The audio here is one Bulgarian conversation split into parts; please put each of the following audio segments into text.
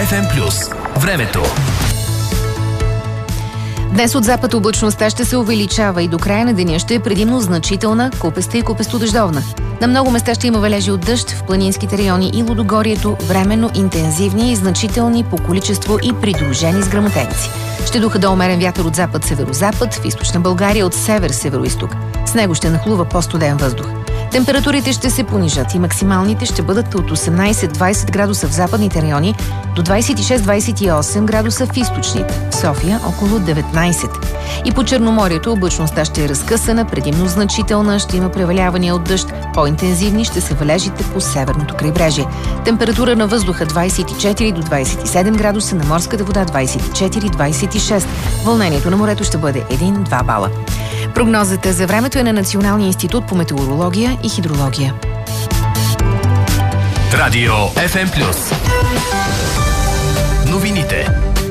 FM+. Времето. Днес от запад облачността ще се увеличава и до края на деня ще е предимно значителна, купеста и купесто-дъждовна. На много места ще има валежи от дъжд, в планинските райони и лудогорието временно интензивни и значителни по количество и придружени с гръмотевици. Ще духа до умерен вятър от запад-северозапад, в източна България от север-североизток. С него ще нахлува по-студен въздух. Температурите ще се понижат и максималните ще бъдат от 18-20 градуса в западните райони до 26-28 градуса в източните. В София около 19. И по Черноморието облачността ще е разкъсана, предимно значителна, ще има превалявания от дъжд, по-интензивни ще са валежите по северното крайбрежие. Температура на въздуха 24 до 27 градуса, на морската вода 24-26. Вълнението на морето ще бъде 1-2 бала. Прогнозата за времето е на Националния институт по метеорология и хидрология. Радио FM+. Новините.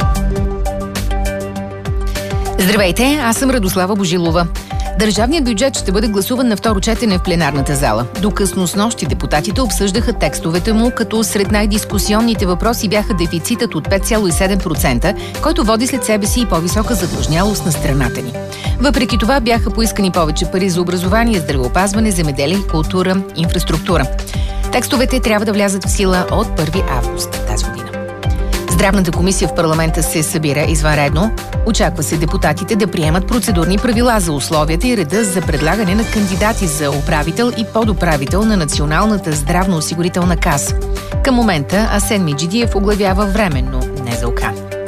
Здравейте, аз съм Радослава Божилова. Държавният бюджет ще бъде гласуван на второ четене в пленарната зала. До късно снощи депутатите обсъждаха текстовете му, като сред най-дискусионните въпроси бяха дефицитът от 5,7%, който води след себе си и по-висока задлъжнялост на страната ни. Въпреки това бяха поискани повече пари за образование, здравеопазване, земеделие, култура, инфраструктура. Текстовете трябва да влязат в сила от 1 август тази година. Здравната комисия в парламента се събира извънредно. Очаква се депутатите да приемат процедурни правила за условията и реда за предлагане на кандидати за управител и подуправител на Националната здравноосигурителна каса. Към момента Асен Меджидиев оглавява временно НЗОК.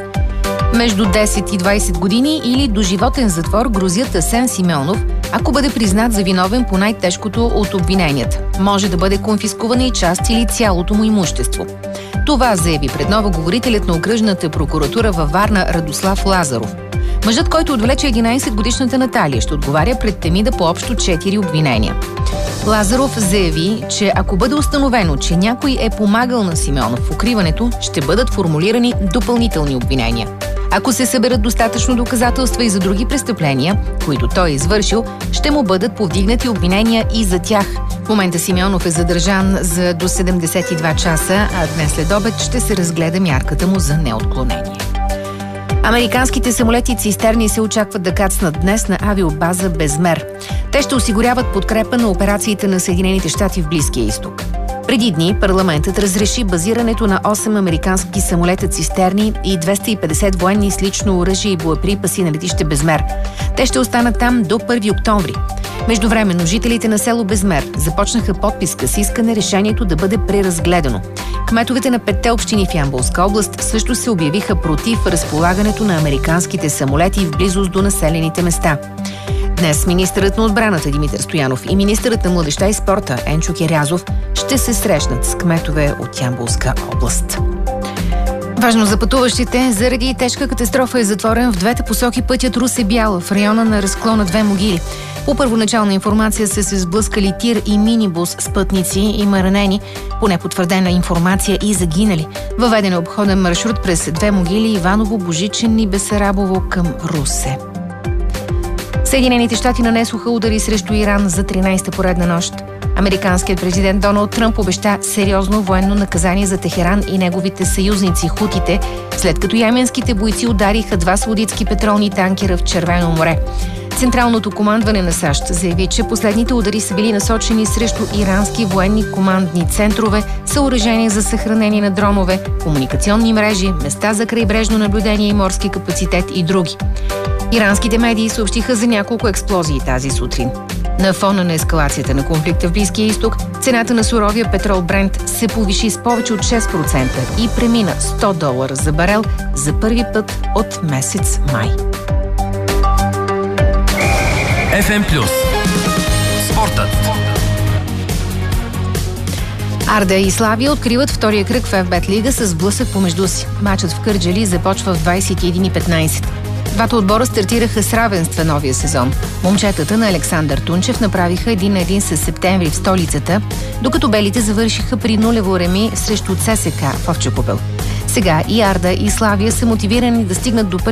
Между 10 и 20 години или доживотен затвор грозят Асен Симеонов, ако бъде признат за виновен по най-тежкото от обвиненията. Може да бъде конфискувана и част или цялото му имущество. Това заяви пред новоговорителят на окръжната прокуратура във Варна Радослав Лазаров. Мъжът, който отвлече 11-годишната Наталия, ще отговаря пред Темида по общо 4 обвинения. Лазаров заяви, че ако бъде установено, че някой е помагал на Симеонов в укриването, ще бъдат формулирани допълнителни обвинения. Ако се съберат достатъчно доказателства и за други престъпления, които той е извършил, ще му бъдат повдигнати обвинения и за тях. В момента Симеонов е задържан за до 72 часа, а днес след обед ще се разгледа мярката му за неотклонение. Американските самолети цистерни се очакват да кацнат днес на авиобаза Безмер. Те ще осигуряват подкрепа на операциите на Съединените щати в Близкия изток. Преди дни парламентът разреши базирането на 8 американски самолета цистерни и 250 военни с лично оръжие и боеприпаси на летище Безмер. Те ще останат там до 1 октомври. Междувременно жителите на село Безмер започнаха подписка с искане решението да бъде преразгледано. Кметовете на 5 общини в Ямболска област също се обявиха против разполагането на американските самолети в близост до населените места. Днес министърът на отбраната Димитър Стоянов и министърът на младежта и спорта Енчо Кирязов ще се срещнат с кметове от Ямболска област. Важно за пътуващите, заради тежка катастрофа е затворен в двете посоки пътят Русе-Бяла в района на разклона Две могили. По първоначална информация са се сблъскали тир и минибус с пътници, има ранени, по непотвърдена информация и загинали. Въведен е обходен маршрут през Две могили, Иваново, Божичен и Бесарабово към Русе. Съединените щати нанесоха удари срещу Иран за 13-та поредна нощ. Американският президент Доналд Тръмп обеща сериозно военно наказание за Техеран и неговите съюзници хутите, след като йеменските бойци удариха 2 саудитски петролни танкера в Червено море. Централното командване на САЩ заяви, че последните удари са били насочени срещу ирански военни командни центрове, съоръжения за съхранение на дронове, комуникационни мрежи, места за крайбрежно наблюдение и морски капацитет и други. Иранските медии съобщиха за няколко експлозии тази сутрин. На фона на ескалацията на конфликта в Близкия изток, цената на суровия петрол Брент се повиши с повече от 6% и премина $100 за барел за първи път от месец май. FM+. Спортът. Арда и Славия откриват втория кръг в FBET Лига с сблъсък помежду си. Мачът в Кърджали започва в 21:15. Двата отбора стартираха с равенства новия сезон. Момчетата на Александър Тунчев направиха 1-1 с Септември в столицата, докато белите завършиха при нулево реми срещу ЦСКА в Овча купел. Сега и Арда и Славия са мотивирани да стигнат до